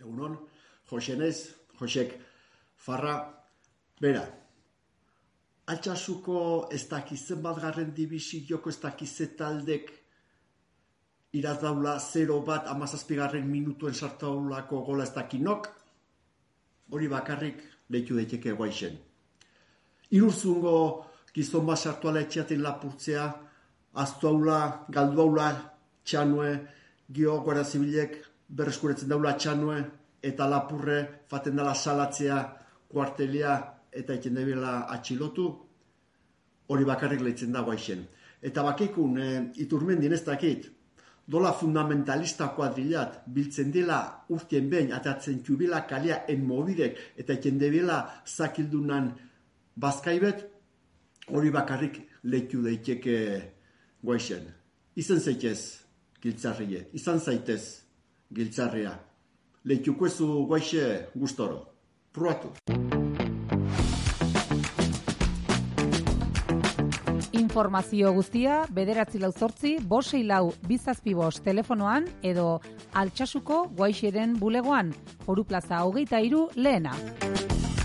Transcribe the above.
Egunon, Josenez, Josek, Farra, bera. Altsasuko ez dakizen batgarren dibizioko ez dakize taldek irazdaula 0-1 17. minutuen sartaulako gola ez dakinok, hori bakarrik lehitu daiteke guaixen. Irurzungo gizon bat sartuala etxeaten lapurtzea, aztuaula, galduaula, txanue, gio guarda zibilek berreskuretzen daula txanue, eta lapurre faten dela salatzea, kuartelia eta eken debela atxilotu, hori bakarrik lehitzen da guaixen. Eta bakikun, Iturmendin ez dakit, dola fundamentalista kuadrilat, biltzen dela urtien behin, atatzen txubila kalia enmobidek, eta eken debela zakildunan bazkaibet, hori bakarrik lehitu daiteke guaixen. Izan zaitez giltzarrie, izan zaitez giltzarria. Lehituko ezu guaixe gustoro. Pruatu. Informazio guztia 948-564-265 telefonoan edo Altsasuko Guaixeren bulegoan, Foru Plaza 23 lehena.